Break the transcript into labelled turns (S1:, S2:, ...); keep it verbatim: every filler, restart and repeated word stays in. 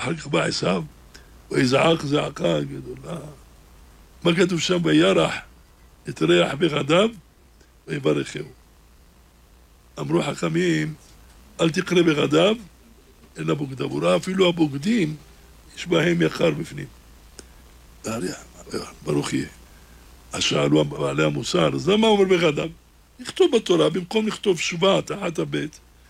S1: אחר כך בא עשיו, ויזעק זעקה גדולה. מה כתוב שם? וירח את ריח בגדיו ויברכהו. אמרו חכמים, אל תקרא בגדיו, אלא בוגדיו. הוא ראה אפילו הבוגדים, יש בהם יקר בפנים. ברוך יהיה. אז שאלו בעלי המוסר, אז למה אומר בגדיו? נכתוב בתורה, במקום לכתוב שווה תחת הבית,